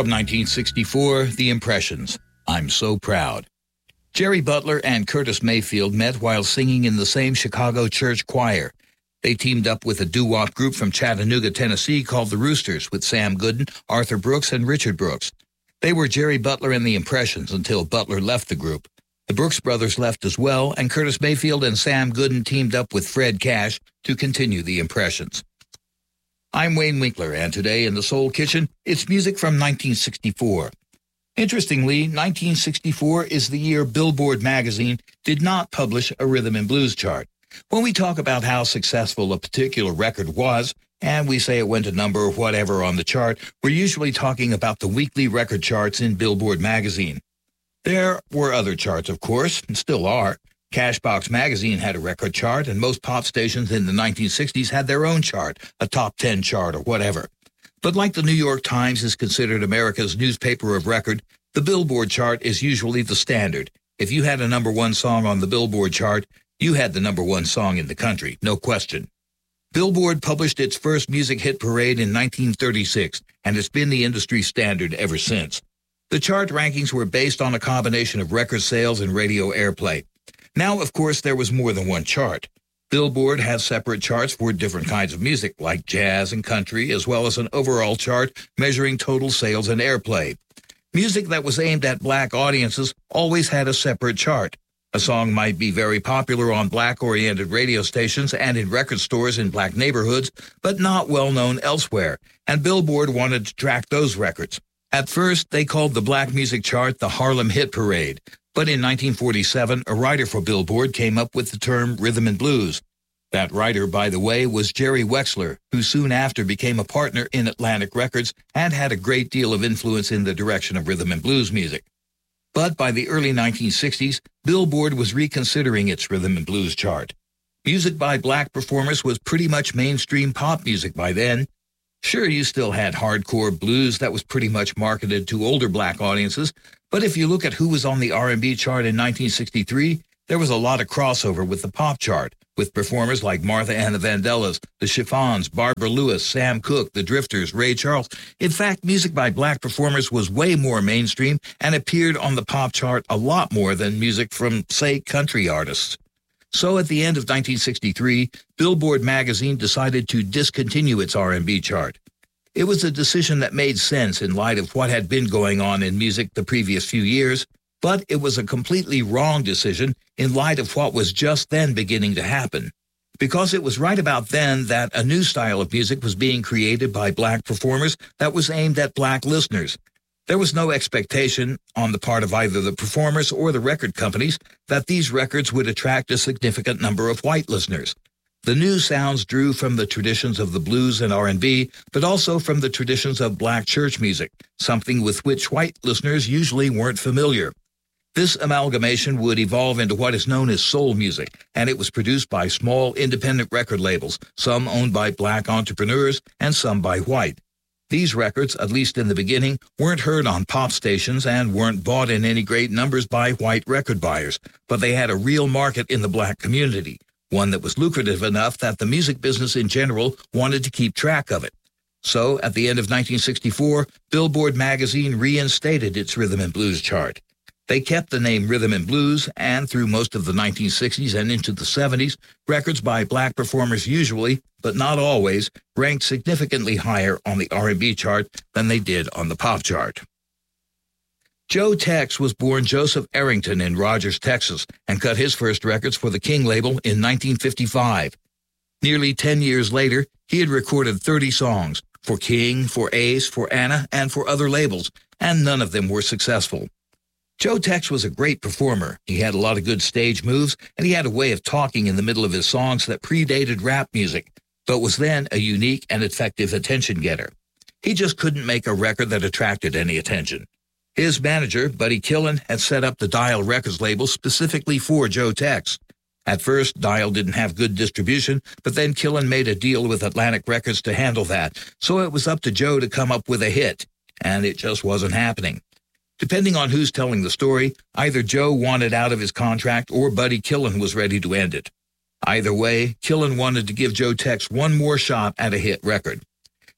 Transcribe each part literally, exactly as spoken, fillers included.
From nineteen sixty-four, The Impressions, I'm So Proud. Jerry Butler and Curtis Mayfield met while singing in the same Chicago church choir. They teamed up with a doo-wop group from Chattanooga, Tennessee called the Roosters with Sam Gooden, Arthur Brooks, and Richard Brooks. They were Jerry Butler and The Impressions until Butler left the group. The Brooks brothers left as well, and Curtis Mayfield and Sam Gooden teamed up with Fred Cash to continue The Impressions. I'm Wayne Winkler, and today in the Soul Kitchen, it's music from nineteen sixty-four. Interestingly, nineteen sixty-four is the year Billboard magazine did not publish a rhythm and blues chart. When we talk about how successful a particular record was, and we say it went to number whatever on the chart, we're usually talking about the weekly record charts in Billboard magazine. There were other charts, of course, and still are. Cashbox magazine had a record chart, and most pop stations in the nineteen sixties had their own chart, a top ten chart or whatever. But like the New York Times is considered America's newspaper of record, the Billboard chart is usually the standard. If you had a number one song on the Billboard chart, you had the number one song in the country, no question. Billboard published its first music hit parade in nineteen thirty-six, and it's been the industry standard ever since. The chart rankings were based on a combination of record sales and radio airplay. Now, of course, there was more than one chart. Billboard has separate charts for different kinds of music, like jazz and country, as well as an overall chart measuring total sales and airplay. Music that was aimed at black audiences always had a separate chart. A song might be very popular on black-oriented radio stations and in record stores in black neighborhoods, but not well-known elsewhere, and Billboard wanted to track those records. At first, they called the black music chart the Harlem Hit Parade. But in nineteen forty-seven, a writer for Billboard came up with the term rhythm and blues. That writer, by the way, was Jerry Wexler, who soon after became a partner in Atlantic Records and had a great deal of influence in the direction of rhythm and blues music. But by the early nineteen sixties, Billboard was reconsidering its rhythm and blues chart. Music by black performers was pretty much mainstream pop music by then. Sure, you still had hardcore blues that was pretty much marketed to older black audiences, but if you look at who was on the R and B chart in nineteen sixty-three, there was a lot of crossover with the pop chart, with performers like Martha and the Vandellas, the Chiffons, Barbara Lewis, Sam Cooke, the Drifters, Ray Charles. In fact, music by black performers was way more mainstream and appeared on the pop chart a lot more than music from, say, country artists. So at the end of nineteen sixty-three, Billboard magazine decided to discontinue its R and B chart. It was a decision that made sense in light of what had been going on in music the previous few years, but it was a completely wrong decision in light of what was just then beginning to happen. Because it was right about then that a new style of music was being created by black performers that was aimed at black listeners. There was no expectation on the part of either the performers or the record companies that these records would attract a significant number of white listeners. The new sounds drew from the traditions of the blues and R and B, but also from the traditions of black church music, something with which white listeners usually weren't familiar. This amalgamation would evolve into what is known as soul music, and it was produced by small independent record labels, some owned by black entrepreneurs and some by white. These records, at least in the beginning, weren't heard on pop stations and weren't bought in any great numbers by white record buyers, but they had a real market in the black community, one that was lucrative enough that the music business in general wanted to keep track of it. So, at the end of nineteen sixty-four, Billboard magazine reinstated its rhythm and blues chart. They kept the name Rhythm and Blues, and through most of the nineteen sixties and into the seventies, records by black performers usually, but not always, ranked significantly higher on the R and B chart than they did on the pop chart. Joe Tex was born Joseph Arrington in Rogers, Texas, and cut his first records for the King label in nineteen fifty-five. Nearly ten years later, he had recorded thirty songs for King, for Ace, for Anna, and for other labels, and none of them were successful. Joe Tex was a great performer. He had a lot of good stage moves, and he had a way of talking in the middle of his songs that predated rap music, but was then a unique and effective attention-getter. He just couldn't make a record that attracted any attention. His manager, Buddy Killen, had set up the Dial Records label specifically for Joe Tex. At first, Dial didn't have good distribution, but then Killen made a deal with Atlantic Records to handle that, so it was up to Joe to come up with a hit, and it just wasn't happening. Depending on who's telling the story, either Joe wanted out of his contract or Buddy Killen was ready to end it. Either way, Killen wanted to give Joe Tex one more shot at a hit record.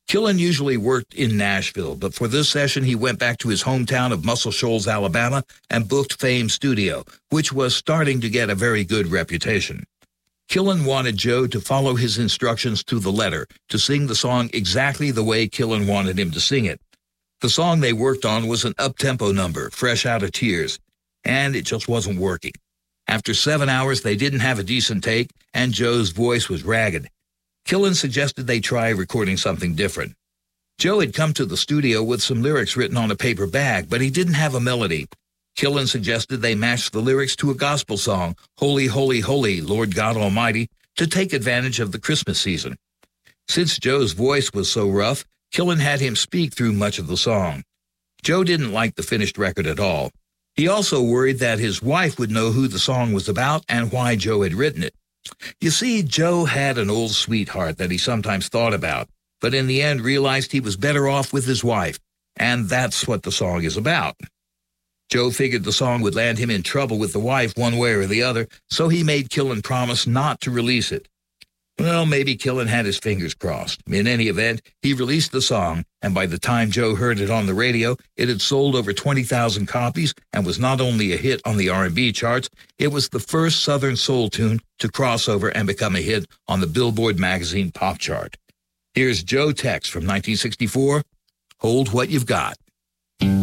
Killen usually worked in Nashville, but for this session he went back to his hometown of Muscle Shoals, Alabama, and booked Fame Studio, which was starting to get a very good reputation. Killen wanted Joe to follow his instructions to the letter, to sing the song exactly the way Killen wanted him to sing it. The song they worked on was an up-tempo number, Fresh Out of Tears, and it just wasn't working. After seven hours, they didn't have a decent take, and Joe's voice was ragged. Killen suggested they try recording something different. Joe had come to the studio with some lyrics written on a paper bag, but he didn't have a melody. Killen suggested they match the lyrics to a gospel song, Holy, Holy, Holy, Lord God Almighty, to take advantage of the Christmas season. Since Joe's voice was so rough, Killen had him speak through much of the song. Joe didn't like the finished record at all. He also worried that his wife would know who the song was about and why Joe had written it. You see, Joe had an old sweetheart that he sometimes thought about, but in the end realized he was better off with his wife, and that's what the song is about. Joe figured the song would land him in trouble with the wife one way or the other, so he made Killen promise not to release it. Well, maybe Killen had his fingers crossed. In any event, he released the song, and by the time Joe heard it on the radio, it had sold over twenty thousand copies and was not only a hit on the R and B charts, it was the first Southern soul tune to cross over and become a hit on the Billboard magazine pop chart. Here's Joe Tex from nineteen sixty-four, Hold What You've Got.